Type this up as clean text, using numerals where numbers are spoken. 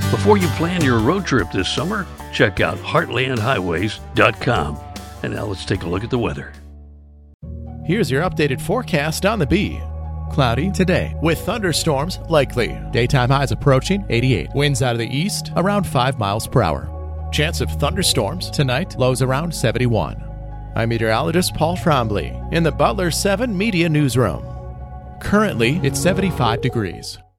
Before you plan your road trip this summer, check out heartlandhighways.com. And now let's take a look at the weather. Here's your updated forecast on the Bee. Cloudy today with thunderstorms likely. Daytime highs approaching 88. Winds out of the east around 5 miles per hour. Chance of thunderstorms tonight, lows around 71. I'm meteorologist Paul Trombley in the Butler 7 Media Newsroom. Currently, it's 75 degrees.